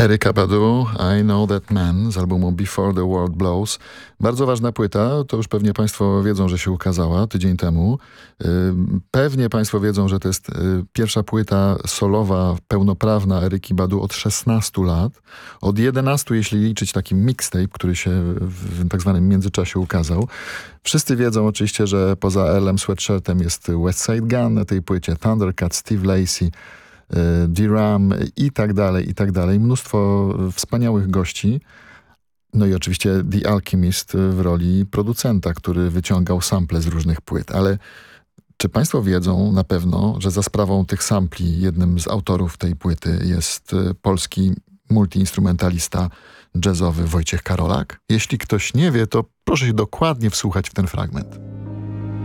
Erykah Badu, I Know That Man z albumu Before the World Blows. Bardzo ważna płyta, to już pewnie Państwo wiedzą, że się ukazała tydzień temu. Pewnie Państwo wiedzą, że to jest pierwsza płyta solowa, pełnoprawna Eryki Badu od 16 lat. Od 11, jeśli liczyć taki mixtape, który się w tak zwanym międzyczasie ukazał. Wszyscy wiedzą oczywiście, że poza Elem Sweatshirtem jest Westside Gun na tej płycie, Thundercat, Steve Lacy, D-Ram i tak dalej, i tak dalej. Mnóstwo wspaniałych gości. No i oczywiście The Alchemist w roli producenta, który wyciągał sample z różnych płyt. Ale czy Państwo wiedzą na pewno, że za sprawą tych sampli jednym z autorów tej płyty jest polski multiinstrumentalista jazzowy Wojciech Karolak? Jeśli ktoś nie wie, to proszę się dokładnie wsłuchać w ten fragment.